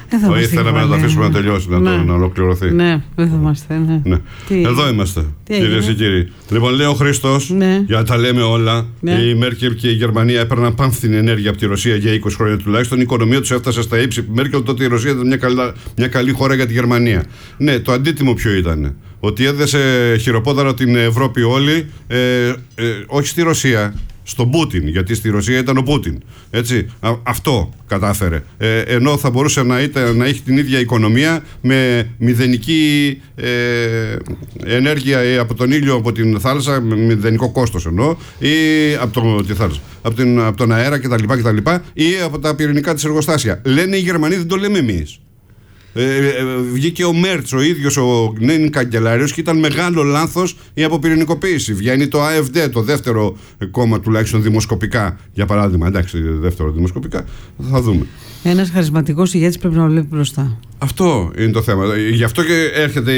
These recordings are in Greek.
Ήθελαμε να το αφήσουμε να τελειώσει, να ολοκληρωθεί. Ναι, δεν θα είμαστε. Ναι. Εδώ είμαστε, κυρίες και κύριοι. Λοιπόν, λέει ο Χρήστος, για να τα λέμε όλα, η Μέρκελ και η Γερμανία έπαιρναν πάμφθινη ενέργεια από τη Ρωσία για 20 χρόνια τουλάχιστον. Η οικονομία τους έφτασε στα ύψη. Η Μέρκελ τότε η Ρωσία ήταν μια καλή χώρα για τη Γερμανία. Ναι, το αντίτιμο ποιο ήταν? Ότι έδεσε χειροπόδαρα την Ευρώπη όλη, όχι στη Ρωσία, στον Πούτιν, γιατί στη Ρωσία ήταν ο Πούτιν. Έτσι, αυτό κατάφερε. Ενώ θα μπορούσε να έχει την ίδια οικονομία με μηδενική ενέργεια από τον ήλιο, από την θάλασσα, με μηδενικό κόστος εννοώ, ή από τον αέρα κτλ. Ή από τα πυρηνικά της εργοστάσια. Λένε οι Γερμανοί, δεν το λέμε εμείς. Βγήκε ο Μέρτς ο ίδιος, ο νέο καγκελάριος, και ήταν μεγάλο λάθος η αποπυρηνικοποίηση. Βγαίνει το AfD, το δεύτερο κόμμα τουλάχιστον δημοσκοπικά, για παράδειγμα. Εντάξει, δεύτερο δημοσκοπικά, θα δούμε. Ένας χαρισματικός ηγέτης πρέπει να βλέπει μπροστά. Αυτό είναι το θέμα. Γι' αυτό και έρχεται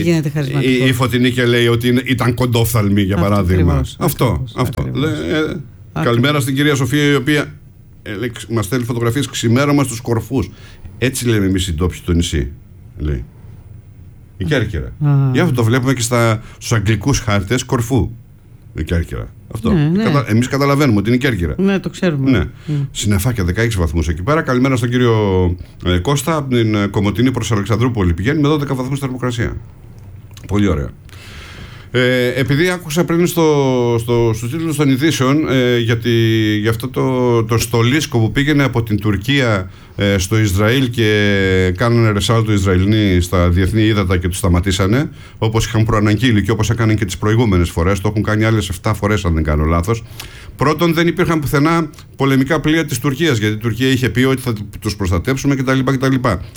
η Φωτεινή και λέει ότι ήταν κοντόφθαλμη, για παράδειγμα. Αυτό. Καλημέρα στην κυρία Σοφία, η οποία μας στέλνει φωτογραφίες ξημέρωμα στους Κορφούς. Έτσι λέμε εμείς οι ντόπιοι στο νησί, λέει. Η Κέρκυρα. Για αυτό το βλέπουμε και στους αγγλικούς χάρτες Κορφού. Η Κέρκυρα. Αυτό. Εμείς καταλαβαίνουμε ότι είναι η Κέρκυρα. Ναι, το ξέρουμε. Συννεφάκια 16 βαθμούς εκεί πέρα. Καλημέρα στον κύριο Κώστα από την Κομοτηνή προς Αλεξανδρούπολη. Πηγαίνει με 12 βαθμούς θερμοκρασία. Πολύ ωραία. Επειδή άκουσα πριν στους τίτλους των ειδήσεων για αυτό το στολίσκο που πήγαινε από την Τουρκία στο Ισραήλ και κάνανε ρεσάλτο Ισραηλινοί στα διεθνή ύδατα και τους σταματήσανε, όπως είχαν προαναγγείλει και όπως έκαναν και τις προηγούμενες φορές, το έχουν κάνει άλλες 7 φορές αν δεν κάνω λάθος. Πρώτον, δεν υπήρχαν πουθενά πολεμικά πλοία της Τουρκίας, γιατί η Τουρκία είχε πει ότι θα τους προστατέψουμε κτλ.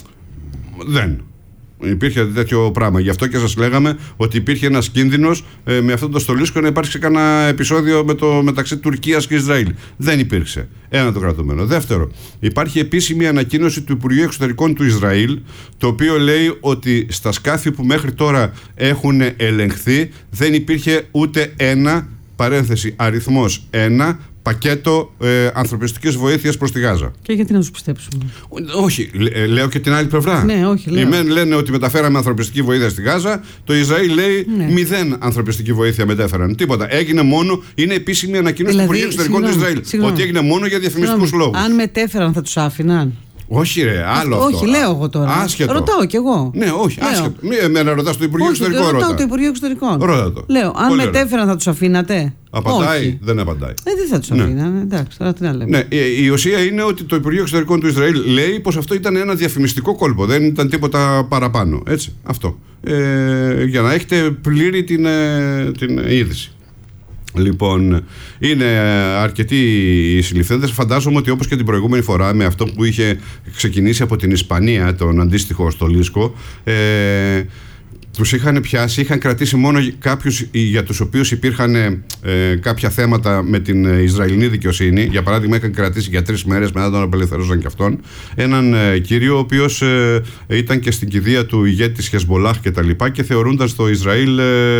Δεν υπήρχε τέτοιο πράγμα. Γι' αυτό και σας λέγαμε ότι υπήρχε ένας κίνδυνος με αυτό το στολίσκο να υπάρξει κανένα επεισόδιο μεταξύ Τουρκίας και Ισραήλ. Δεν υπήρξε. Ένα το κρατούμενο. Δεύτερο, υπάρχει επίσημη ανακοίνωση του Υπουργείου Εξωτερικών του Ισραήλ, το οποίο λέει ότι στα σκάφη που μέχρι τώρα έχουν ελεγχθεί δεν υπήρχε ούτε ένα, παρένθεση αριθμός 1, πακέτο ανθρωπιστικής βοήθειας προς τη Γάζα. Και γιατί να τους πιστέψουμε? Όχι, λέω και την άλλη πλευρά. Ναι, όχι, λέω. Οι μεν λένε ότι μεταφέραμε ανθρωπιστική βοήθεια στη Γάζα, το Ισραήλ λέει 0 ανθρωπιστική βοήθεια μετέφεραν. Τίποτα. Έγινε μόνο, είναι επίσημη ανακοίνωση του Υπουργείου Εξωτερικών του Ισραήλ. Ότι έγινε μόνο για διαφημιστικούς λόγους. Αν μετέφεραν, θα τους άφηναν? Όχι, άλλο αυτό. Όχι, λέω εγώ τώρα. Άσχετο. Ρωτάω κι εγώ. Ναι, όχι, άσχετο. Εμένα ρωτάς το Υπουργείο Εξωτερικών. Ρωτάω το Υπουργείο Εξωτερικών. Ρώτα το. Λέω, αν μετέφεραν, θα τους αφήνατε? Απαντάει, όχι. Δεν απαντάει. Δεν θα τους αφήνανε. Εντάξει, τώρα τι να λέμε. Ναι, η ουσία είναι ότι το Υπουργείο Εξωτερικών του Ισραήλ λέει πως αυτό ήταν ένα διαφημιστικό κόλπο. Δεν ήταν τίποτα παραπάνω. Έτσι, αυτό. Για να έχετε πλήρη την είδηση. Λοιπόν, είναι αρκετοί οι συλληφθέντες. Φαντάζομαι ότι όπως και την προηγούμενη φορά, με αυτό που είχε ξεκινήσει από την Ισπανία, τον αντίστοιχο στολίσκο, τους είχαν πιάσει, είχαν κρατήσει μόνο κάποιους για τους οποίους υπήρχαν κάποια θέματα με την Ισραηλινή δικαιοσύνη. Για παράδειγμα, είχαν κρατήσει για 3 μέρες, μετά τον απελευθερώσαν και αυτόν, έναν κύριο ο οποίος ήταν και στην κηδεία του ηγέτη της Χεσμολάχ και τα λοιπά, και θεωρούνταν στο Ισραήλ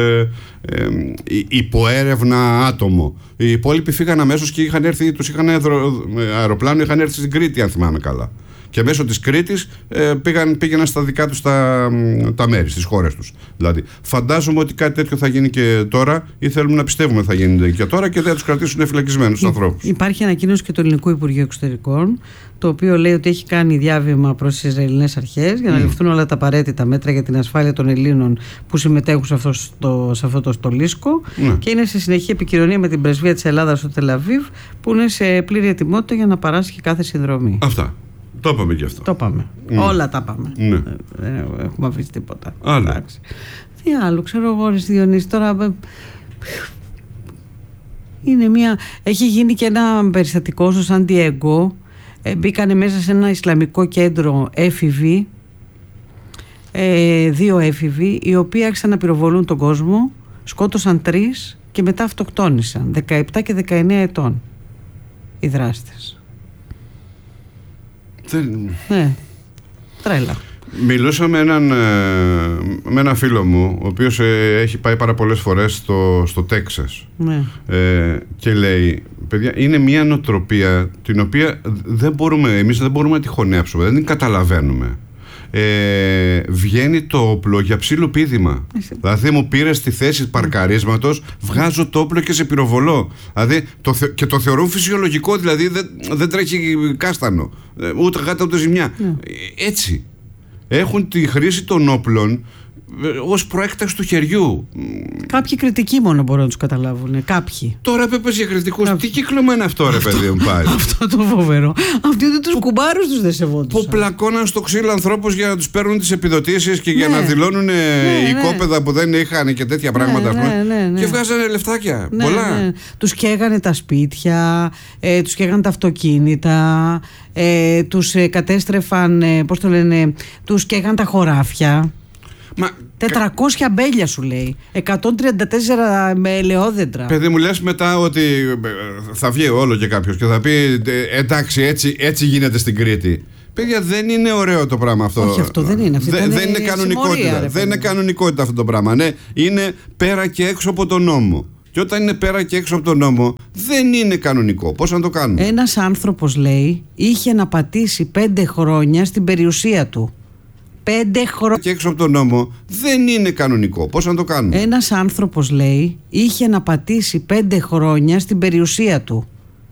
υποέρευνα άτομο. Οι υπόλοιποι φύγαν αμέσως και τους είχαν αεροπλάνο, είχαν έρθει στην Κρήτη, αν θυμάμαι καλά. Και μέσω της Κρήτης πήγαιναν στα δικά τους τα μέρη, στις χώρες τους. Δηλαδή, φαντάζομαι ότι κάτι τέτοιο θα γίνει και τώρα, ή θέλουμε να πιστεύουμε θα γίνει και τώρα, και δεν θα τους κρατήσουν φυλακισμένους τους ανθρώπους. Υπάρχει ανακοίνωση και του Ελληνικού Υπουργείου Εξωτερικών, το οποίο λέει ότι έχει κάνει διάβημα προς τις Ισραηλινές αρχές για να ληφθούν όλα τα απαραίτητα μέτρα για την ασφάλεια των Ελλήνων που συμμετέχουν σε αυτό το στολίσκο. Και είναι σε συνεχή επικοινωνία με την πρεσβεία της Ελλάδας στο Τελαβίβ, που είναι σε πλήρη ετοιμότητα για να παράσχει κάθε συνδρομή. Αυτά. Το είπαμε και αυτό. Το είπαμε. Όλα τα είπαμε. Ναι. Δεν έχουμε αφήσει τίποτα. Άλλο. Τι άλλο, ξέρω εγώ, ρε Διονύση, τώρα. Έχει γίνει και ένα περιστατικό στο Σαν Ντιέγκο. Μπήκανε μέσα σε ένα Ισλαμικό κέντρο έφηβοι, 2 έφηβοι, οι οποίοι άρχισαν να πυροβολούν τον κόσμο, σκότωσαν 3 και μετά αυτοκτόνησαν. 17 και 19 ετών οι δράστες. Ναι, τρέλα. Μιλούσα με έναν φίλο μου, ο οποίος έχει πάει πάρα πολλές φορές στο Τέξας, και λέει, παιδιά, είναι μια νοοτροπία την οποία εμείς δεν μπορούμε να τη χωνέψουμε, δεν την καταλαβαίνουμε. Βγαίνει το όπλο για ψήλο πήδημα. Δηλαδή μου πήρες τη θέση παρκαρίσματος, βγάζω το όπλο και σε πυροβολώ. Δηλαδή και το θεωρούν φυσιολογικό, δηλαδή δεν τρέχει κάστανο, ούτε γάτα ούτε ζημιά. Έτσι έχουν τη χρήση των όπλων ως προέκταση του χεριού. Κάποιοι κριτικοί μόνο μπορούν να τους καταλάβουν. Κάποιοι. Τώρα πέπες για κριτικούς. Τι κύκλωμα είναι αυτό, ρε παιδί μου, πάλι. Αυτό το φοβερό. Αυτοί ούτε τους κουμπάρους τους δεν σεβόντουσαν. Που πλακώναν στο ξύλο ανθρώπους για να τους παίρνουν τις επιδοτήσεις και για να δηλώνουν οικόπεδα που δεν είχαν και τέτοια πράγματα. Και βγάζανε λεφτάκια. Πολλά. Τους καίγανε τα σπίτια, τους καίγανε τα αυτοκίνητα, τους κατέστρεφαν, πώς το λένε, τους καίγανε τα χωράφια. 400 μπέλια σου λέει, 134 με ελαιόδεντρα. Παιδί μου, λες μετά ότι θα βγει όλο και κάποιος και θα πει εντάξει, έτσι γίνεται στην Κρήτη. Παιδιά, δεν είναι ωραίο το πράγμα αυτό. Όχι, αυτό δεν είναι. Δεν είναι κανονικότητα. Δεν είναι κανονικότητα αυτό το πράγμα. Ναι, είναι πέρα και έξω από τον νόμο. Και όταν είναι πέρα και έξω από τον νόμο, δεν είναι κανονικό. Πώς να το κάνουμε? Ένας άνθρωπος, λέει, είχε να πατήσει 5 χρόνια στην περιουσία του. 5 χρόνια. Και έξω από τον νόμο δεν είναι κανονικό. Πώς να το κάνουμε? Ένας άνθρωπος, λέει, είχε να πατήσει 5 χρόνια στην περιουσία του.